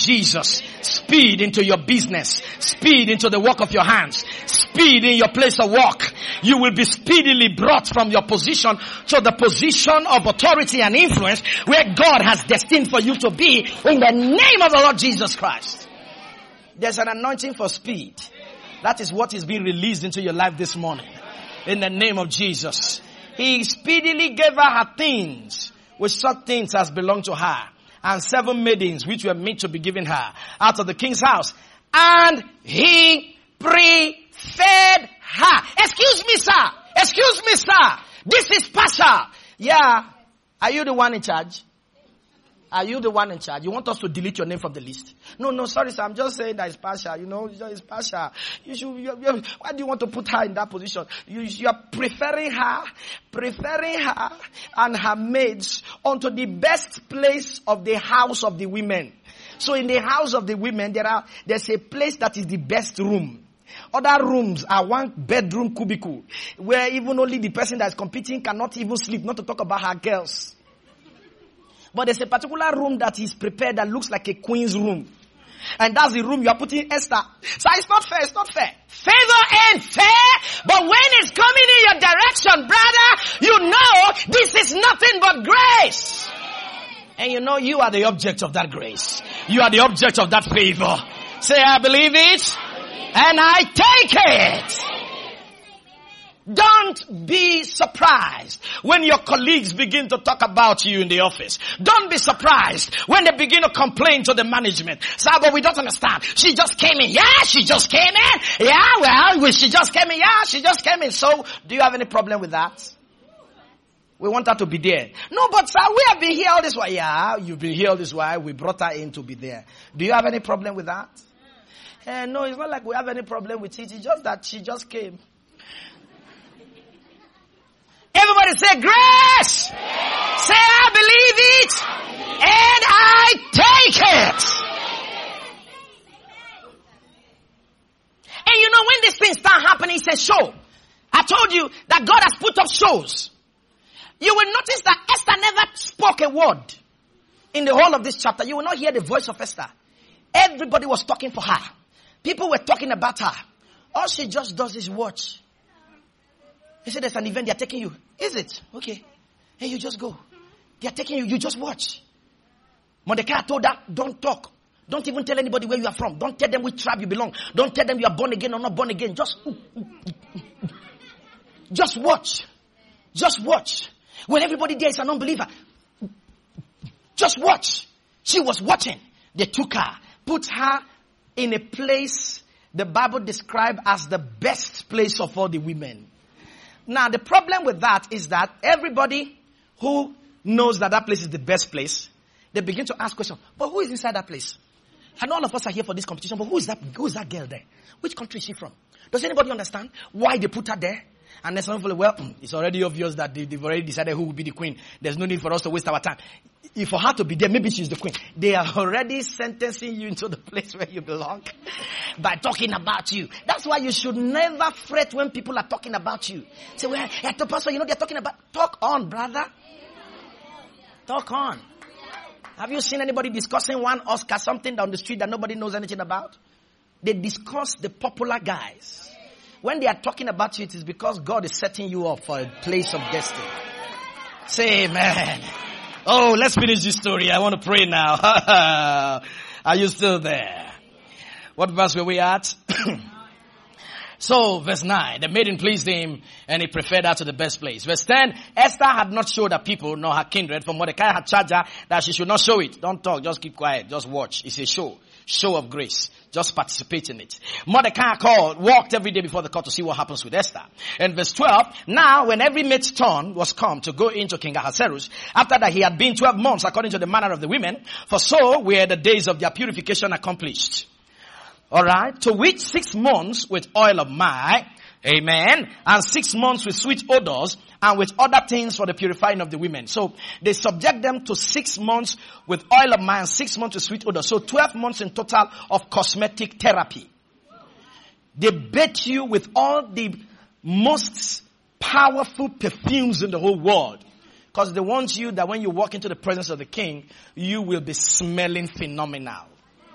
Jesus. Speed into your business. Speed into the work of your hands. Speed in your place of work. You will be speedily brought from your position to the position of authority and influence where God has destined for you to be in the name of the Lord Jesus Christ. There's an anointing for speed. That is what is being released into your life this morning. In the name of Jesus. He speedily gave her things, which such things as belonged to her, and 7 maidens which were meant to be given her out of the king's house. And he preferred her. Excuse me, sir. Excuse me, sir. This is partial. Yeah. Are you the one in charge? Are you the one in charge? You want us to delete your name from the list? No, sorry, sir. I'm just saying that it's partial. You know, it's partial. Why do you want to put her in that position? You are preferring her and her maids onto the best place of the house of the women. So in the house of the women, there's a place that is the best room. Other rooms are 1 bedroom cubicle where even only the person that is competing cannot even sleep, not to talk about her girls. But there's a particular room that is prepared that looks like a queen's room. And that's the room you are putting Esther. So it's not fair, it's not fair. Favor ain't fair, but when it's coming in your direction, brother, you know this is nothing but grace. And you know you are the object of that grace. You are the object of that favor. Say, I believe it, and I take it. Don't be surprised when your colleagues begin to talk about you in the office. Don't be surprised when they begin to complain to the management. Sir, but we don't understand. She just came in. Yeah, she just came in. Yeah, well, she just came in. Yeah, she just came in. So, do you have any problem with that? We want her to be there. No, but sir, we have been here all this while. Yeah, you've been here all this while. We brought her in to be there. Do you have any problem with that? No, it's not like we have any problem with it. It's just that she just came. Everybody say grace. Yes. Say I believe it. And I take it. And you know when these things start happening, it's a show. I told you that God has put up shows. You will notice that Esther never spoke a word in the whole of this chapter. You will not hear the voice of Esther. Everybody was talking for her. People were talking about her. All she just does is watch. He said there's an event, they are taking you. Is it? Okay. Hey, you just go. They are taking you, you just watch. Mordecai told her, don't talk. Don't even tell anybody where you are from. Don't tell them which tribe you belong. Don't tell them you are born again or not born again. Just watch. Just watch. When everybody there is an unbeliever, just watch. She was watching. They took her, put her in a place the Bible described as the best place of all the women. Now, the problem with that is that everybody who knows that that place is the best place, they begin to ask questions. But who is inside that place? And all of us are here for this competition, but who is that girl there? Which country is she from? Does anybody understand why they put her there? And then some people, well, it's already obvious that they've already decided who will be the queen. There's no need for us to waste our time. If for her to be there, maybe she's the queen. They are already sentencing you into the place where you belong by talking about you. That's why you should never fret when people are talking about you. Say, well, pastor, you know they're talking about. Talk on, brother. Talk on. Have you seen anybody discussing one Oscar, something down the street that nobody knows anything about? They discuss the popular guys. When they are talking about you, it is because God is setting you up for a place of destiny. Say amen. Oh, let's finish this story. I want to pray now. Are you still there? What verse were we at? So, verse 9, the maiden pleased him, and he preferred her to the best place. Verse 10, Esther had not showed her people, nor her kindred, for Mordecai had charged her that she should not show it. Don't talk, just keep quiet, just watch. It's a show of grace. Just participate in it. Mordecai walked every day before the court to see what happens with Esther. And verse 12, now when every mate's turn was come to go into King Ahasuerus, after that he had been 12 months according to the manner of the women, for so were the days of their purification accomplished. Alright, to which 6 months with oil of myrrh, amen, and 6 months with sweet odors, and with other things for the purifying of the women. So they subject them to 6 months with oil of myrrh and 6 months with sweet odors. So 12 months in total of cosmetic therapy. They bathe you with all the most powerful perfumes in the whole world. Because they want you that when you walk into the presence of the king, you will be smelling phenomenal.